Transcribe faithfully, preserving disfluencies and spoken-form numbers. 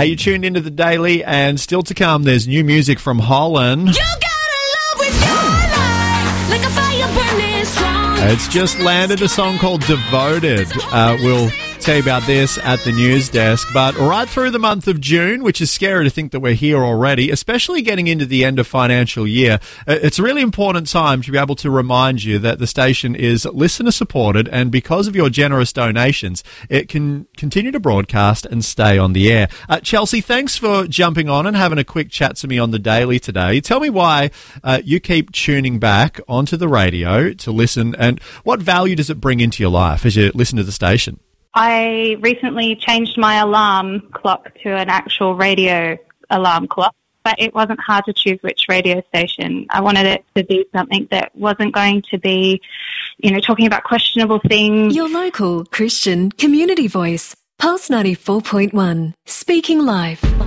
Are you tuned into the Daily? And still to come, there's new music from Holland. You gotta love with your life, like a fire burning strong. It's just landed a song called Devoted. Uh, we'll tell you about this at the news desk. But right through the month of June, which is scary to think that we're here already, especially getting into the end of financial year, it's a really important time to be able to remind you that the station is listener supported, and because of your generous donations, it can continue to broadcast and stay on the air. Uh, Chelsea, thanks for jumping on and having a quick chat to me on the Daily today. Tell me why uh, you keep tuning back onto the radio to listen, and what value does it bring into your life as you listen to the station? I recently changed my alarm clock to an actual radio alarm clock, but it wasn't hard to choose which radio station. I wanted it to be something that wasn't going to be, you know, talking about questionable things. Your local Christian community voice, Pulse ninety-four point one, speaking live.